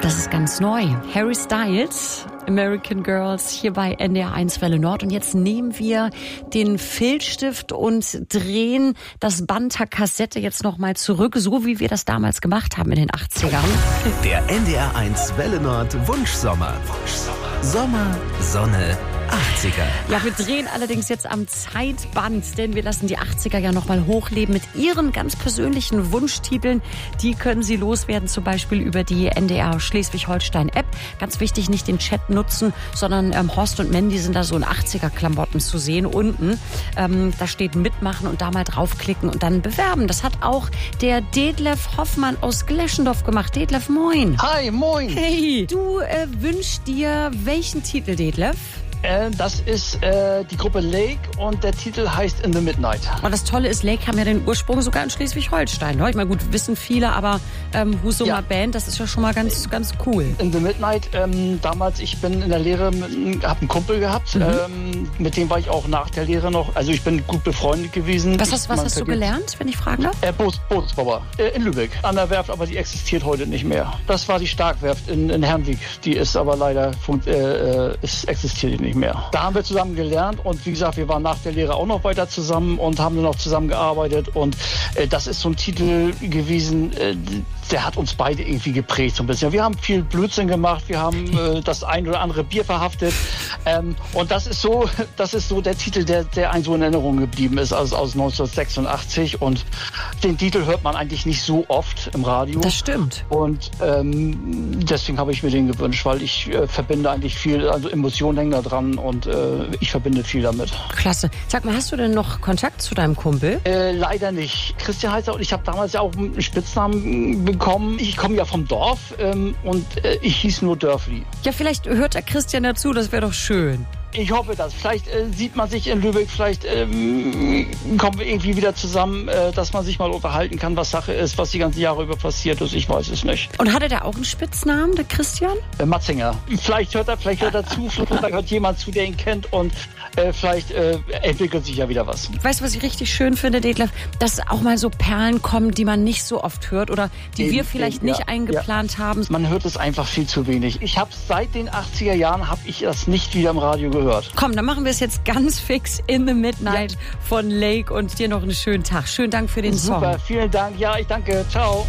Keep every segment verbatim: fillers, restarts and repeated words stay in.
Das ist ganz neu. Harry Styles, American Girls, hier bei N D R eins Welle Nord. Und jetzt nehmen wir den Filzstift und drehen das Band der Kassette jetzt nochmal zurück, so wie wir das damals gemacht haben in den achtzigern. Der N D R eins Welle Nord Wunschsommer. Wunschsommer. Sommer, Sonne, achtziger. Ja, wir drehen allerdings jetzt am Zeitband, denn wir lassen die achtziger ja nochmal hochleben mit ihren ganz persönlichen Wunschtiteln. Die können Sie loswerden, zum Beispiel über die N D R Schleswig-Holstein-App. Ganz wichtig, nicht den Chat nutzen, sondern ähm, Horst und Mandy sind da so in achtziger-Klamotten zu sehen unten. Ähm, da steht mitmachen und da mal draufklicken und dann bewerben. Das hat auch der Detlef Hoffmann aus Gleschendorf gemacht. Detlef, moin. Hi, moin. Hey, du äh, wünschst dir welchen Titel, Detlef? Äh, das ist äh, die Gruppe Lake und der Titel heißt In the Midnight. Und das Tolle ist, Lake haben ja den Ursprung sogar in Schleswig-Holstein. Ne? Ich meine, gut, wissen viele, aber ähm, Husumer ja. Band, das ist ja schon mal ganz, ganz cool. In the Midnight, ähm, damals, ich bin in der Lehre, habe einen Kumpel gehabt, mhm. ähm, mit dem war ich auch nach der Lehre noch, also ich bin gut befreundet gewesen. Was hast, was hast du gelernt, wenn ich fragen darf? Äh, Bootsbauer äh, in Lübeck, an der Werft, aber die existiert heute nicht mehr. Das war die Starkwerft in, in Herrenweg, die ist aber leider, funkt, äh, ist, existiert nicht mehr. Da haben wir zusammen gelernt und wie gesagt, wir waren nach der Lehre auch noch weiter zusammen und haben dann noch zusammen gearbeitet und äh, das ist so ein Titel gewesen, äh, der hat uns beide irgendwie geprägt so ein bisschen. Wir haben viel Blödsinn gemacht, wir haben äh, das ein oder andere Bier verhaftet ähm, und das ist so, das ist so der Titel, der, der einem so in Erinnerung geblieben ist, also aus neunzehnhundertsechsundachtzig und den Titel hört man eigentlich nicht so oft im Radio. Das stimmt. Und ähm, deswegen habe ich mir den gewünscht, weil ich äh, verbinde eigentlich viel, also Emotionen hängen da dran und äh, ich verbinde viel damit. Klasse. Sag mal, hast du denn noch Kontakt zu deinem Kumpel? Äh, leider nicht. Christian heißt er und ich habe damals ja auch einen Spitznamen bekommen. Ich komme ja vom Dorf ähm, und äh, ich hieß nur Dörfli. Ja, vielleicht hört der Christian dazu, das wäre doch schön. Ich hoffe das. Vielleicht äh, sieht man sich in Lübeck, vielleicht ähm, kommen wir irgendwie wieder zusammen, äh, dass man sich mal unterhalten kann, was Sache ist, was die ganzen Jahre über passiert ist. Ich weiß es nicht. Und hatte der auch einen Spitznamen, der Christian? Äh, Matzinger. Vielleicht hört er, vielleicht hört er zu, vielleicht hört jemand zu, der ihn kennt und äh, vielleicht äh, entwickelt sich ja wieder was. Weißt du, was ich richtig schön finde, Detlef? Dass auch mal so Perlen kommen, die man nicht so oft hört oder die eben, wir vielleicht eben, nicht ja, eingeplant ja. haben. Man hört es einfach viel zu wenig. Ich habe seit den achtziger Jahren, habe ich das nicht wieder im Radio gehört. Hört. Komm, dann machen wir es jetzt ganz fix in the Midnight ja. von Lake und dir noch einen schönen Tag. Schönen Dank für den Super, Song. Super, vielen Dank. Ja, ich danke. Ciao.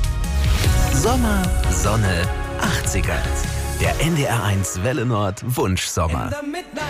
Sommer, Sonne, achtziger. Der N D R eins Welle Nord Wunschsommer.